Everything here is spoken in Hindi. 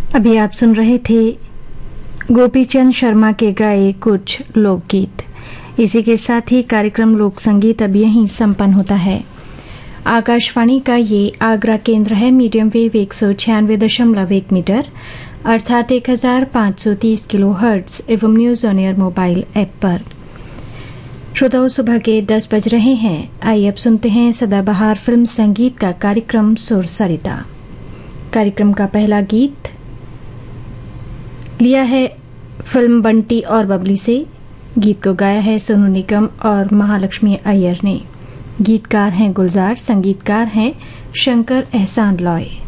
अभी आप सुन रहे थे गोपीचंद शर्मा के गाए कुछ लोकगीत। इसी के साथ ही कार्यक्रम लोक संगीत अब यहीं संपन्न होता है। आकाशवाणी का ये आगरा केंद्र है। मीडियम वेव 196.1 मीटर अर्थात 1530 किलो हर्ट्ज एवं news on air mobile app पर। श्रोताओं, सुबह के 10 बज रहे हैं। आइए अब सुनते हैं सदाबहार फिल्म संगीत का कार्यक्रम सुर सरिता। कार्यक्रम का पहला गीत लिया है फिल्म बंटी और बबली से। गीत को गाया है सोनू निगम और महालक्ष्मी अय्यर ने। गीतकार हैं गुलजार, संगीतकार हैं शंकर एहसान लॉय।